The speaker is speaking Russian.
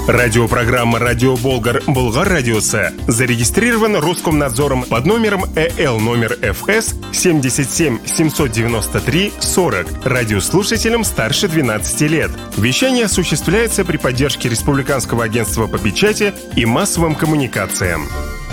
Радиопрограмма «Радио Болгар» Булгар Радиосы зарегистрирована Роскомнадзором под номером ЭЛ номер ФС 77 793 40 радиослушателям старше 12 лет. Вещание осуществляется при поддержке Республиканского агентства по печати и массовым коммуникациям.